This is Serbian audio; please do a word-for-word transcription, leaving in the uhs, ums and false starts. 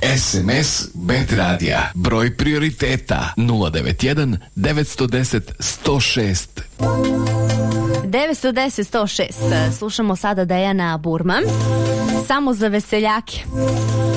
S M S Bet Radija. Broj prioriteta nula devet jedan devet jedan nula jedan sto šest. devet jedan nula sto šest. Slušamo sada Dejana Burma. Samo za veseljake.